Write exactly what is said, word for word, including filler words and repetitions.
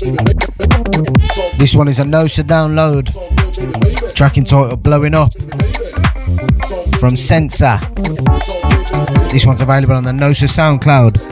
This one is a Nosa download. Track entitled Blowing Up from Sensor. This one's available on the Nosa SoundCloud.